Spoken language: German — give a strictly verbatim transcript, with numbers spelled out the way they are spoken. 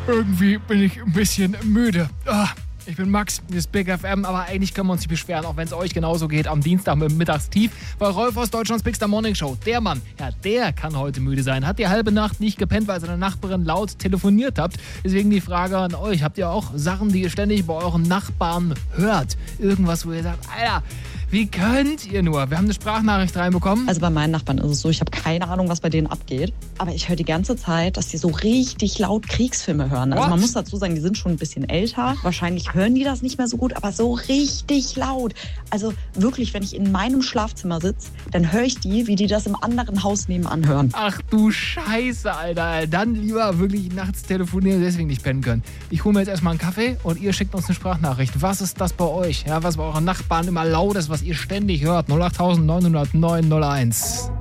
Irgendwie bin ich ein bisschen müde. Ah, ich bin Max, das ist Big F M, aber eigentlich können wir uns nicht beschweren, auch wenn es euch genauso geht am Dienstag mit dem Mittagstief, weil Rolf aus Deutschlands Big Star Morning Show, der Mann, ja, der kann heute müde sein, hat die halbe Nacht nicht gepennt, weil seine Nachbarin laut telefoniert habt. Deswegen die Frage an euch, habt ihr auch Sachen, die ihr ständig bei euren Nachbarn hört? Irgendwas, wo ihr sagt, Alter, wie könnt ihr nur? Wir haben eine Sprachnachricht reinbekommen. Also bei meinen Nachbarn ist es so, ich habe keine Ahnung, was bei denen abgeht. Aber ich höre die ganze Zeit, dass die so richtig laut Kriegsfilme hören. Also What? man muss dazu sagen, die sind schon ein bisschen älter. Wahrscheinlich hören die das nicht mehr so gut, aber so richtig laut. Also wirklich, wenn ich in meinem Schlafzimmer sitze, dann höre ich die, wie die das im anderen Haus nebenan hören. Ach du Scheiße, Alter. Dann lieber wirklich nachts telefonieren, deswegen nicht pennen können. Ich hole mir jetzt erstmal einen Kaffee und ihr schickt uns eine Sprachnachricht. Was ist das bei euch? Ja, was bei euren Nachbarn immer laut ist, was ihr ständig hört? null acht neun null null neun null eins.